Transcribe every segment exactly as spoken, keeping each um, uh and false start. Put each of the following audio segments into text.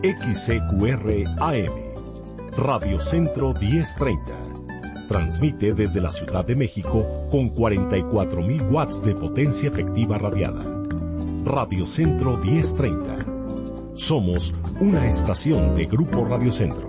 X C Q R A M, Radio Centro diez treinta. Transmite desde la Ciudad de México con cuarenta y cuatro mil watts de potencia efectiva radiada. Radio Centro diez treinta. Somos una estación de Grupo Radio Centro.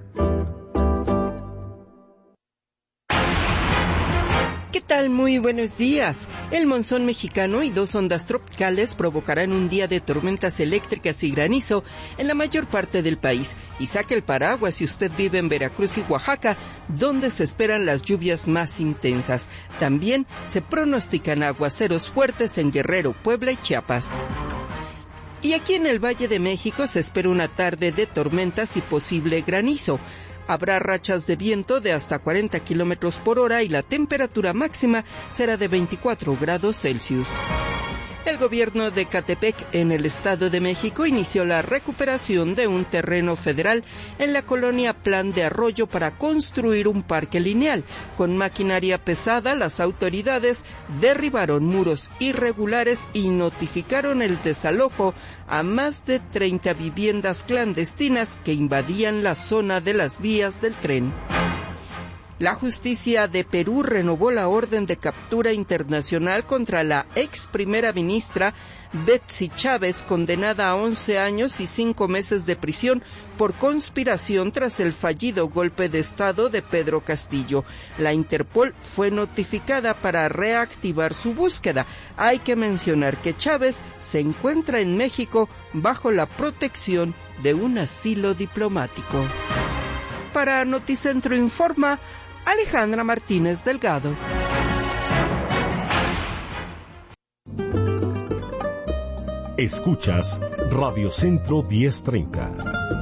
¿Qué tal? Muy buenos días. El monzón mexicano y dos ondas tropicales provocarán un día de tormentas eléctricas y granizo en la mayor parte del país. Y saque el paraguas si usted vive en Veracruz y Oaxaca, donde se esperan las lluvias más intensas. También se pronostican aguaceros fuertes en Guerrero, Puebla y Chiapas. Y aquí en el Valle de México se espera una tarde de tormentas y posible granizo. Habrá rachas de viento de hasta cuarenta kilómetros por hora y la temperatura máxima será de veinticuatro grados Celsius. El gobierno de Catepec, en el Estado de México, inició la recuperación de un terreno federal en la colonia Plan de Arroyo para construir un parque lineal. Con maquinaria pesada, las autoridades derribaron muros irregulares y notificaron el desalojo a más de treinta viviendas clandestinas que invadían la zona de las vías del tren. La justicia de Perú renovó la orden de captura internacional contra la ex primera ministra Betsy Chávez, condenada a once años y cinco meses de prisión por conspiración tras el fallido golpe de Estado de Pedro Castillo. La Interpol fue notificada para reactivar su búsqueda. Hay que mencionar que Chávez se encuentra en México bajo la protección de un asilo diplomático. Para Noticentro Informa, Alejandra Martínez Delgado. Escuchas Radio Centro diez treinta.